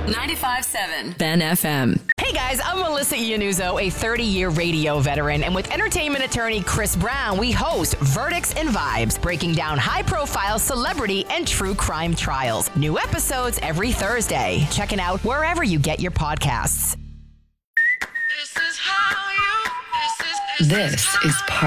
95.7 Ben FM. Hey guys, I'm Melissa Iannuzzo, a 30-year radio veteran, and with entertainment attorney Chris Brown, we host Verdicts and Vibes, breaking down high-profile celebrity and true crime trials. New episodes every Thursday. Check it out wherever you get your podcasts. This is part